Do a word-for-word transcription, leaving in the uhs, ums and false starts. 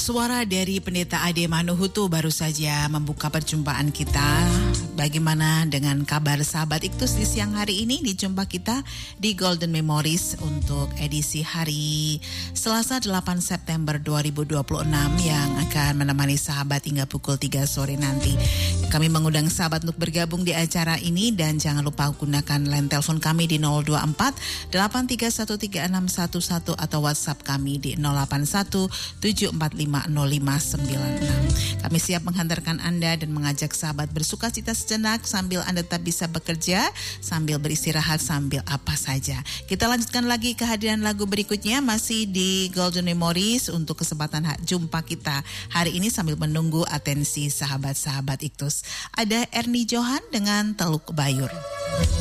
Suara dari Pendeta Ade Manuhutu baru saja membuka perjumpaan kita. Bagaimana dengan kabar sahabat Iktus di siang hari ini? Dijumpa kita di Golden Memories untuk edisi hari Selasa delapan September dua ribu dua puluh enam yang akan menemani sahabat hingga pukul tiga sore nanti. Kami mengundang sahabat untuk bergabung di acara ini dan jangan lupa gunakan line telepon kami di nol dua empat delapan tiga satu tiga enam satu satu atau WhatsApp kami di nol delapan satu tujuh empat lima nol lima sembilan enam. Kami siap menghantarkan Anda dan mengajak sahabat bersuka cita sejenak sambil Anda tetap bisa bekerja, sambil beristirahat, sambil apa saja. Kita lanjutkan lagi kehadiran lagu berikutnya masih di Golden Memories untuk kesempatan jumpa kita hari ini sambil menunggu atensi sahabat-sahabat Iktus. Ada Ernie Johan dengan Teluk Bayur.